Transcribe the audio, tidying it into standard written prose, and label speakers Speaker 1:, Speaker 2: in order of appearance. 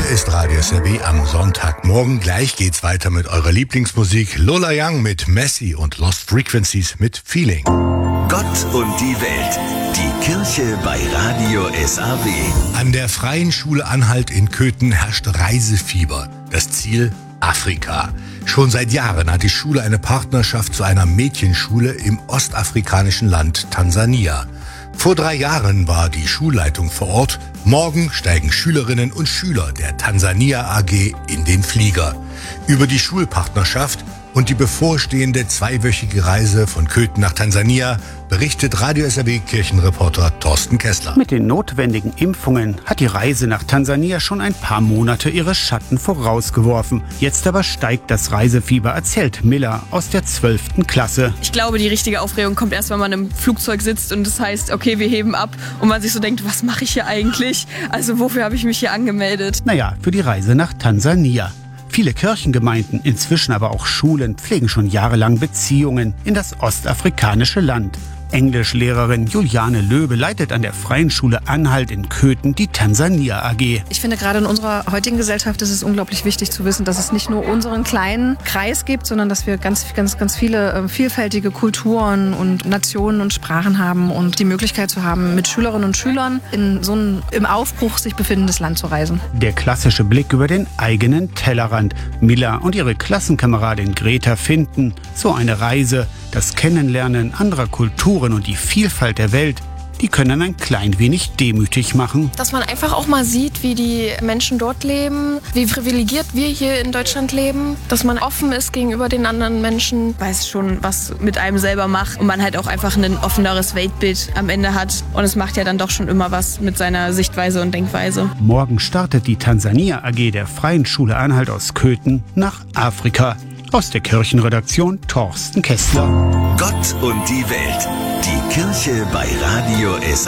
Speaker 1: ist Radio SAW am Sonntagmorgen. Gleich geht's weiter mit eurer Lieblingsmusik. Lola Young mit Messi und Lost Frequencies mit Feeling.
Speaker 2: Gott und die Welt. Die Kirche bei Radio SAW.
Speaker 1: An der Freien Schule Anhalt in Köthen herrscht Reisefieber. Das Ziel: Afrika. Schon seit Jahren hat die Schule eine Partnerschaft zu einer Mädchenschule im ostafrikanischen Land Tansania. Vor 3 Jahren war die Schulleitung vor Ort. Morgen steigen Schülerinnen und Schüler der Tansania AG in den Flieger. Über die Schulpartnerschaft und die bevorstehende 2-wöchige Reise von Köthen nach Tansania berichtet Radio SAW Kirchenreporter Thorsten Kessler.
Speaker 3: Mit den notwendigen Impfungen hat die Reise nach Tansania schon ein paar Monate ihre Schatten vorausgeworfen. Jetzt aber steigt das Reisefieber, erzählt Miller aus der 12. Klasse.
Speaker 4: Ich glaube, die richtige Aufregung kommt erst, wenn man im Flugzeug sitzt und das heißt, okay, wir heben ab und man sich so denkt, was mache ich hier eigentlich? Also wofür habe ich mich hier angemeldet?
Speaker 3: Naja, für die Reise nach Tansania. Viele Kirchengemeinden, inzwischen aber auch Schulen, pflegen schon jahrelang Beziehungen in das ostafrikanische Land. Englischlehrerin Juliane Löbe leitet an der Freien Schule Anhalt in Köthen die Tansania AG.
Speaker 5: Ich finde, gerade in unserer heutigen Gesellschaft ist es unglaublich wichtig zu wissen, dass es nicht nur unseren kleinen Kreis gibt, sondern dass wir ganz viele vielfältige Kulturen und Nationen und Sprachen haben und die Möglichkeit zu haben, mit Schülerinnen und Schülern in so ein im Aufbruch sich befindendes Land zu reisen.
Speaker 3: Der klassische Blick über den eigenen Tellerrand. Milla und ihre Klassenkameradin Greta finden, so eine Reise, das Kennenlernen anderer Kulturen und die Vielfalt der Welt, die können ein klein wenig demütig machen.
Speaker 6: Dass man einfach auch mal sieht, wie die Menschen dort leben, wie privilegiert wir hier in Deutschland leben, dass man offen ist gegenüber den anderen Menschen.
Speaker 4: Weiß schon, was mit einem selber macht und man halt auch einfach ein offeneres Weltbild am Ende hat. Und es macht ja dann doch schon immer was mit seiner Sichtweise und Denkweise.
Speaker 3: Morgen startet die Tansania AG der Freien Schule Anhalt aus Köthen nach Afrika. Aus der Kirchenredaktion Thorsten Kessler.
Speaker 2: Gott und die Welt. Die Kirche bei Radio SAW.